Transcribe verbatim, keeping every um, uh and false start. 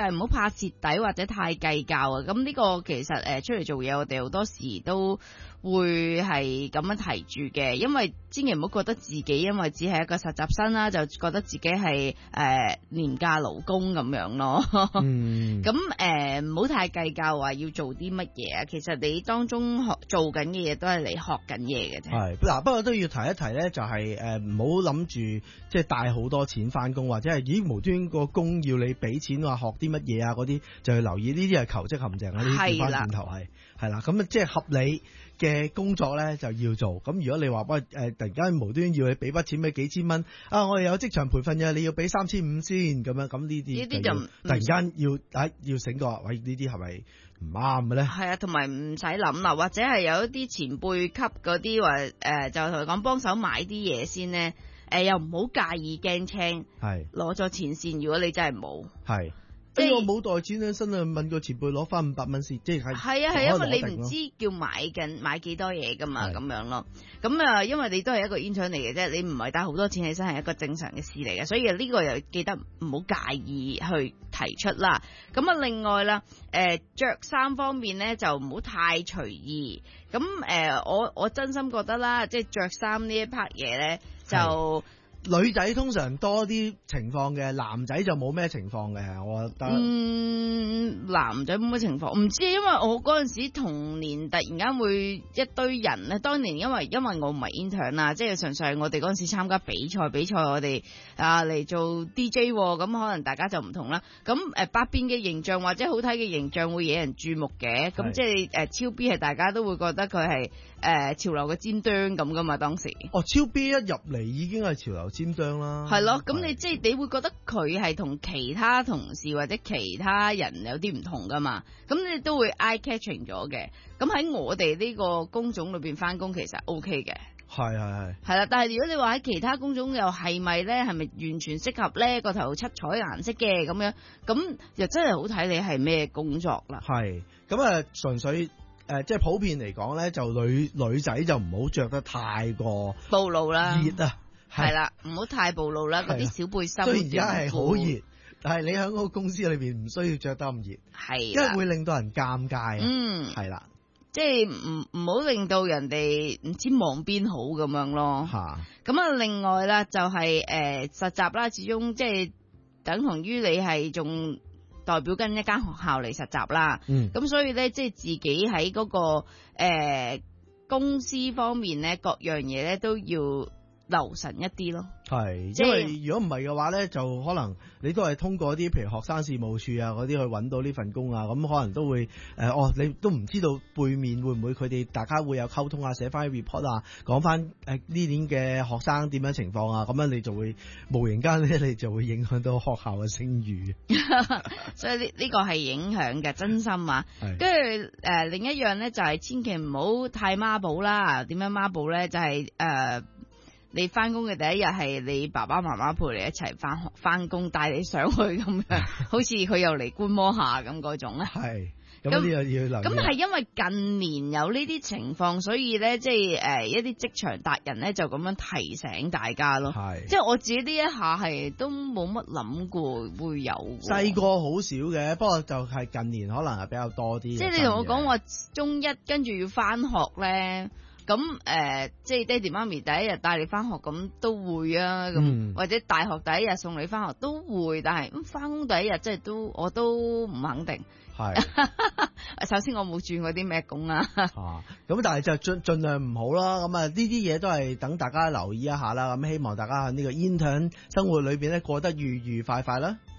係唔好怕蝕底或者太計較啊。咁呢個其實誒出嚟做嘢，我哋好多時都會係咁樣提住嘅，因為千祈唔好覺得自己因為只係一個實習生啦，就覺得自己係誒、呃、廉價勞工咁樣咯。 嗯， 咁誒唔好太計較話要做啲乜嘢啊。其實你當中學做緊嘅嘢都係你學緊嘢嘅啫。 係嗱，不過都要提一提咧，就係誒唔好諗住即係帶好多錢翻工，或者係咦無端個工要你俾錢話學啲乜嘢啊嗰啲，就要留意呢啲係求職陷阱啊！呢啲調翻轉頭係係啦，咁啊即係合理嘅工作咧就要做。咁如果你話喂誒突然間無端要你俾筆錢俾幾千蚊啊，我哋有職場培訓嘅，你要俾三千五先咁樣，咁呢啲呢啲就突然間要啊要醒個喂呢啲係咪唔啱嘅咧？ 係啊，同埋唔使諗啦，或者係有一啲前輩級嗰啲話誒，就同佢講幫手買啲嘢先咧，誒、呃、又唔好介意驚青，係攞咗錢先。如果你真係冇，係。即係我冇袋錢喺身啊，問個前輩攞翻五百蚊先，即係係啊係，因為你唔知叫買緊買幾多嘢噶嘛，咁樣咯。咁啊，因為你都係一個 intern 嚟嘅啫，你唔係帶好多錢起身係一個正常嘅事嚟嘅，所以呢個又記得唔好介意去提出啦。咁啊，另外啦，誒着衫方面咧就唔好太隨意。咁誒、呃，我我真心覺得啦，即係着衫呢一 part 嘢咧就。 女仔通常多啲情況嘅，男仔就冇咩情況嘅，我覺得。 嗯，男仔冇咩情況，唔知，因為我嗰陣時童年突然間會一堆人咧，當年因為因為我唔係 intern 啦，即係純粹係我哋嗰陣時參加比賽，比賽我哋啊嚟做 D J， 咁可能大家就唔同啦。咁誒百變嘅形象或者好睇嘅形象會惹人注目嘅，咁即係誒超 B 係大家都會覺得佢係誒潮流嘅尖端咁噶嘛，當時。 哦，超 B 一入嚟已經係潮流尖端啦， 係咯，咁你即係你會覺得佢係同其他同事或者其他人有啲唔同噶嘛，咁你都會 eye catching 咗嘅。咁喺我哋呢個工種裏邊翻工，其實 OK 嘅。 係係係。係啦， 但係如果你話喺其他工種又係咪咧，係咪完全適合咧？個頭七彩顏色嘅咁樣，咁又真係好睇你係咩工作啦。 係，咁啊純粹。誒、呃，即係普遍嚟講咧，就女女仔就唔好着得太過暴露啦， 熱啊， 係啦，唔好太暴露啦，嗰啲小背心。 雖然而家係好熱，但係你喺嗰個公司裏邊唔需要着得咁熱，係，因為會令到人尷尬。嗯，係啦， 即係唔唔好令到人哋唔知望邊好咁樣咯。吓，咁啊，另外啦，就係、是、誒、呃、實習啦，始終即係等同於你係仲。代表緊一間學校嚟實習啦，咁、嗯、所以咧，即係自己喺嗰、那個誒、呃、公司方面咧，各樣嘢咧都要留神一啲咯。 係，因為如果唔係嘅話咧，就可能你都係通過啲譬如學生事務處啊嗰啲去揾到呢份工啊，咁可能都會誒、呃，哦，你都唔知道背面會唔會佢哋大家會有溝通啊，寫翻 report 啊，講翻誒呢年嘅學生點樣情況啊，咁樣你就會無形間咧，你就會影響到學校嘅聲譽。 所以呢呢個係影響嘅，真心啊。跟住誒另一樣咧就係、是、千祈唔好太孖寶啦。點樣孖寶咧？就係、是、誒。呃你翻工嘅第一日係你爸爸媽媽陪你一齊翻學翻工，帶你上去咁樣，好似佢又嚟觀摩下咁嗰種咧。係，咁呢個要留意。咁係因為近年有呢啲情況，所以咧即係誒一啲職場達人咧就咁樣提醒大家咯。係，即係我自己呢一下係都冇乜諗過會有。細個好少嘅，不過就係近年可能係比較多啲。即係你同我講話中一跟住要翻學咧。咁誒、呃，即係爹哋媽咪第一日帶你翻學，咁都會啊。咁、嗯、或者大學第一日送你翻學都會，但係咁翻工第一日即係都我都唔肯定。係，首先我冇轉嗰啲咩工啊。啊，咁但係就盡盡量唔好啦。咁啊，呢啲嘢都係等大家留意一下啦。咁希望大家喺呢個 intern 生活裏邊咧過得愉愉快快啦。